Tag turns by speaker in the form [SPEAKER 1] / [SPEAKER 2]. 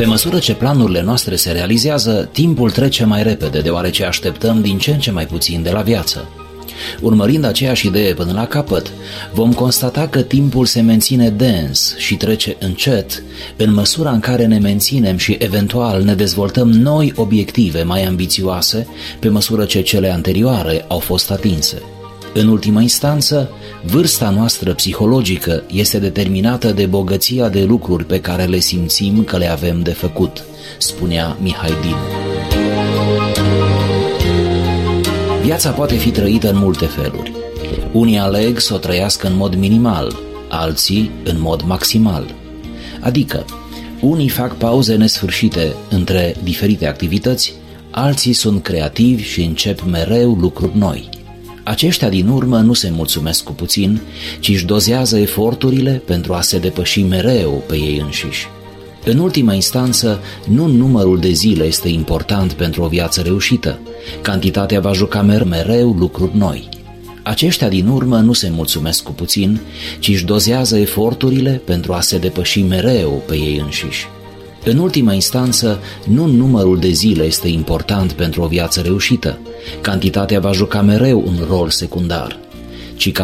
[SPEAKER 1] Pe măsură ce planurile noastre se realizează, timpul trece mai repede, deoarece așteptăm din ce în ce mai puțin de la viață. Urmărind aceeași idee până la capăt, vom constata că timpul se menține dens și trece încet, în măsura în care ne menținem și eventual ne dezvoltăm noi obiective mai ambițioase, pe măsură ce cele anterioare au fost atinse. În ultima instanță, vârsta noastră psihologică este determinată de bogăția de lucruri pe care le simțim că le avem de făcut, spunea Mihai Dinu. Viața poate fi trăită în multe feluri. Unii aleg să o trăiască în mod minimal, alții în mod maximal. Adică, unii fac pauze nesfârșite între diferite activități, alții sunt creativi și încep mereu lucruri noi. Aceștia din urmă nu se mulțumesc cu puțin, ci își dozează eforturile pentru a se depăși mereu pe ei înșiși. În ultima instanță, nu numărul de zile este important pentru o viață reușită. Cantitatea va juca mereu lucruri noi. Aceștia din urmă nu se mulțumesc cu puțin, ci își dozează eforturile pentru a se depăși mereu pe ei înșiși. În ultima instanță, nu numărul de zile este important pentru o viață reușită. Cantitatea va juca mereu un rol secundar, ci